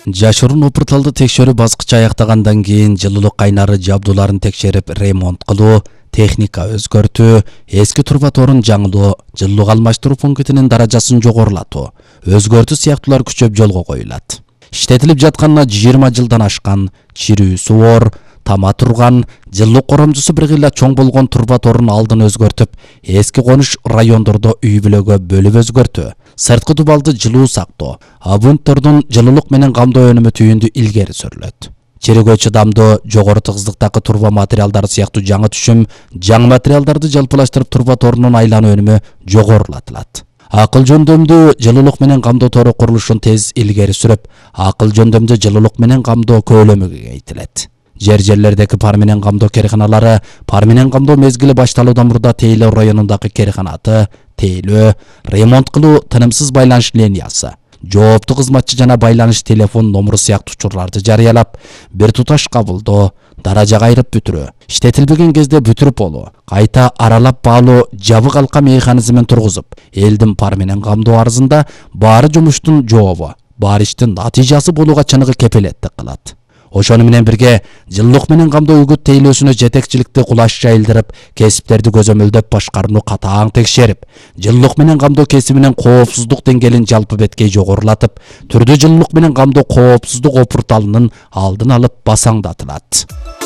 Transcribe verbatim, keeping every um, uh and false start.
Жашырын опырталды текшерүү баскычы аяктагандан кийин жылуулук кайнары жабдууларын текшерип ремонт кылуу, техника өзгөртүү, эски турбаторун жаңылоо, жылуулук алмаштыруу пунктинин даражасын жогорулатуу, өзгөртүү сыяктуулар күчөп жолго коюлат. Иштетилип жатканына жыйырма жылдан ашкан чирүүсү оор, тама турган, жылуулук коромчусу бир кыйла чоң болгон турбаторун алдын өзгөртүп, эски конуш райондордо үй бүлөгө бөлүп өзгөртүү, сырткы дубалды жылуу сактоо, абунттордун жылуулук менен камдоо өнүмү түйүндү илгери сүрүлөт. Чирүүгө чыдамдуу, жогору тыгыздыктагы турба материалдары сыяктуу жаңы түшүм, жаңы материалдарды жалпылаштырып турбаторунун айлануу өнүмү жогорулатылат. Акыл жөндөмдүү жылуулук менен камдоо тору курулушун тез илгери сүрүп, акыл жөндөмдүү жылуулук менен камдоо көлөмү кеңейтилет. Жер жерлердеги пар менен камдоо кереханалары пар менен камдоо мезгили башталуудан мурда Тейлөө районундагы кереханаты тейлөө, ремонт кылуу, тынымсыз байланыш линиясы, жооптуу кызматчы жана байланыш телефон номуру сыяктуу учурларды жарыялап, бир туташ кабылдоо, даража кайрып бүтүрүү, иштетилбеген кезде бүтүрүп болуу, кайта аралап баалоо жабык алка механизмин тургузуп, элдин пар менен камдоо арызында баары жумуштун жообу, баары иштин натыйжасы болууга чыныгы кепилеттик кылат. Ошону менен бирге жылуулук менен камдоо үгүт тейлөөсүнө жетекчиликти кулаш жайылдырып, кесиптерди көзөмөлдөп башкарууну катаң текшерип, жылуулук менен камдоо кесибинин коопсуздук деңгээлин жалпы беткей жогорулатып, түрдүү жылуулук менен камдоо коопсуздук опурталынын алдын алып басаңдатылат.